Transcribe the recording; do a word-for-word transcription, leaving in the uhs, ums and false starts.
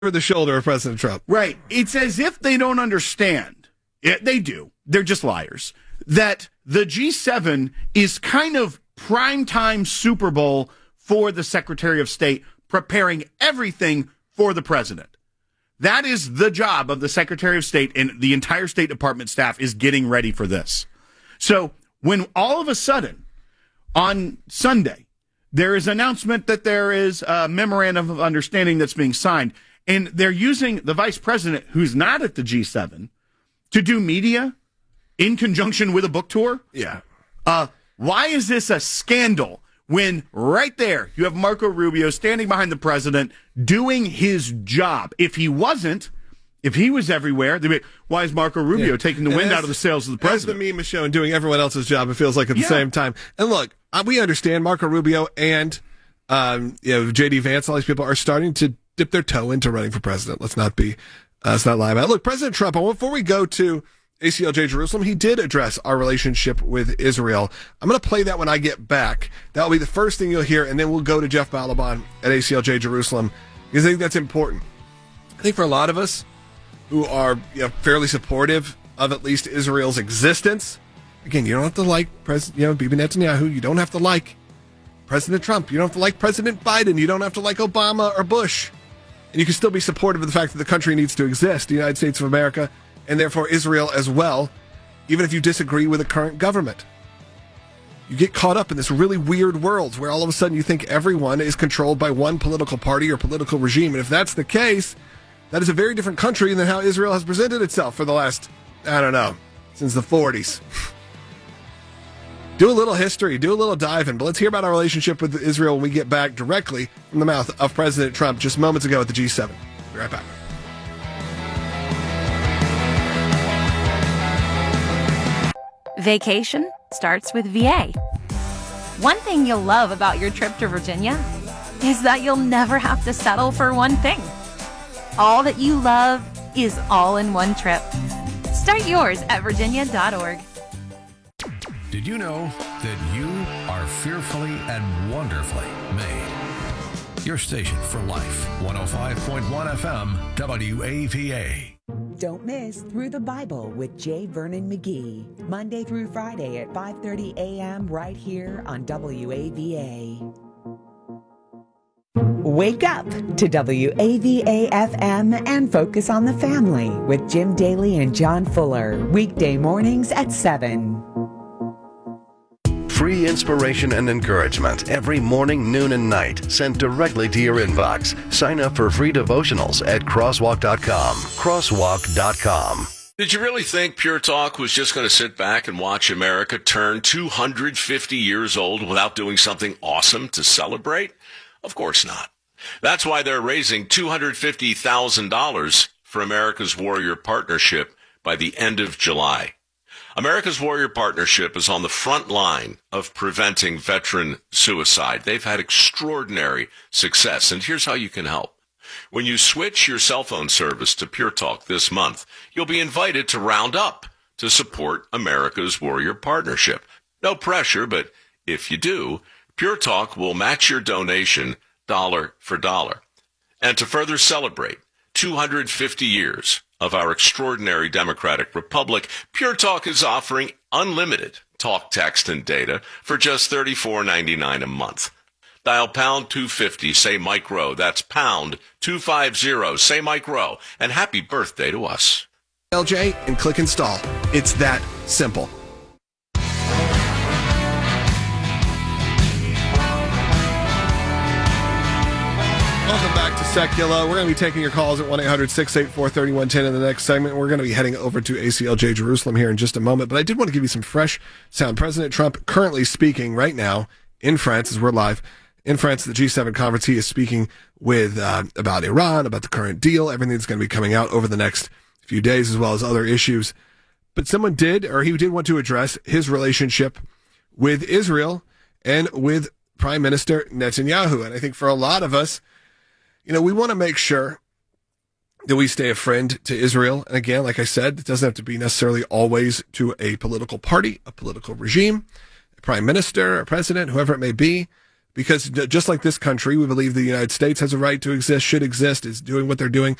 over the shoulder of President Trump. Right. It's as if they don't understand. It, they do. They're just liars. That the G seven is kind of primetime Super Bowl for the Secretary of State, preparing everything for the president. That is the job of the Secretary of State, and the entire State Department staff is getting ready for this. So when all of a sudden, on Sunday, there is an announcement that there is a memorandum of understanding that's being signed, and they're using the vice president, who's not at the G seven, to do media in conjunction with a book tour? Yeah. Uh, why is this a scandal when right there you have Marco Rubio standing behind the president doing his job? If he wasn't, if he was everywhere, they'd be, why is Marco Rubio yeah. taking the and wind as, out of the sails of the president? As the meme is showing, doing everyone else's job, it feels like at the yeah. same time. And look, uh, we understand Marco Rubio and um, you know, J D Vance, all these people are starting to dip their toe into running for president. Let's not be, uh, let's not lie about it. Look, President Trump, before we go to A C L J Jerusalem, he did address our relationship with Israel. I'm going to play that when I get back. That will be the first thing you'll hear, and then we'll go to Jeff Balaban at A C L J Jerusalem, because I think that's important. I think for a lot of us who are you know, fairly supportive of at least Israel's existence, again, you don't have to like President, you know, Bibi Netanyahu. You don't have to like President Trump. You don't have to like President Biden. You don't have to like Obama or Bush. And you can still be supportive of the fact that the country needs to exist, the United States of America, and therefore Israel as well, even if you disagree with the current government. You get caught up in this really weird world where all of a sudden you think everyone is controlled by one political party or political regime. And if that's the case, that is a very different country than how Israel has presented itself for the last, I don't know, since the forties. Do a little history, do a little diving, but let's hear about our relationship with Israel when we get back directly from the mouth of President Trump just moments ago at the G seven. Be right back. Vacation starts with V A. One thing you'll love about your trip to Virginia is that you'll never have to settle for one thing. All that you love is all in one trip. Start yours at virginia dot org. Did you know that you are fearfully and wonderfully made? Your station for life, one oh five point one F M, W A V A. Don't miss Through the Bible with J. Vernon McGee, Monday through Friday at five thirty a.m. right here on W A V A. Wake up to W A V A F M and focus on the family with Jim Daly and John Fuller, weekday mornings at seven. Free inspiration and encouragement every morning, noon, and night, sent directly to your inbox. Sign up for free devotionals at crosswalk dot com. crosswalk dot com. Did you really think Pure Talk was just going to sit back and watch America turn two hundred fifty years old without doing something awesome to celebrate? Of course not. That's why they're raising two hundred fifty thousand dollars for America's Warrior Partnership by the end of July. America's Warrior Partnership is on the front line of preventing veteran suicide. They've had extraordinary success, and here's how you can help. When you switch your cell phone service to Pure Talk this month, you'll be invited to round up to support America's Warrior Partnership. No pressure, but if you do, Pure Talk will match your donation dollar for dollar. And to further celebrate two hundred fifty years of our extraordinary democratic republic, Pure Talk is offering unlimited talk, text, and data for just thirty-four ninety-nine a month. Dial pound two fifty, say Mike Rowe. That's pound two fifty, say Mike Rowe. And happy birthday to us. L J and click install. It's that simple. Welcome back to Secular. We're going to be taking your calls at one eight hundred six eight four three one one zero in the next segment. We're going to be heading over to A C L J Jerusalem here in just a moment. But I did want to give you some fresh sound. President Trump currently speaking right now in France, as we're live in France at the G seven conference. He is speaking with uh, about Iran, about the current deal, everything that's going to be coming out over the next few days, as well as other issues. But someone did, or he did want to address his relationship with Israel and with Prime Minister Netanyahu. And I think for a lot of us, you know, we want to make sure that we stay a friend to Israel. And again, like I said, it doesn't have to be necessarily always to a political party, a political regime, a prime minister, a president, whoever it may be. because just like this country, we believe the United States has a right to exist, should exist, is doing what they're doing.